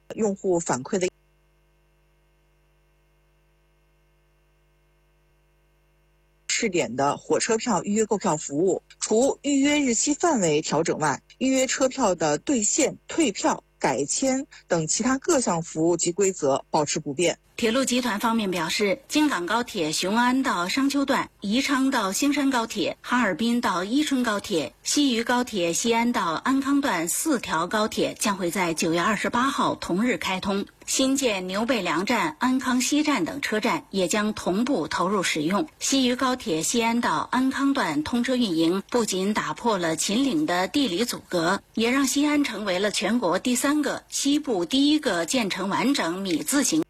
用户反馈的试点的火车票预约购票服务，除预约日期范围调整外，预约车票的兑现、退票、改签等其他各项服务及规则保持不变。 铁路集团方面表示，京港高铁雄安到商丘段、宜昌到兴山高铁、哈尔滨到伊春高铁、西渝高铁西安到安康段4条高铁将会在9月28号同日开通。新建牛背梁站、安康西站等车站也将同步投入使用。西渝高铁西安到安康段通车运营，不仅打破了秦岭的地理阻隔，也让西安成为了全国第3个、西部第1个建成完整米字形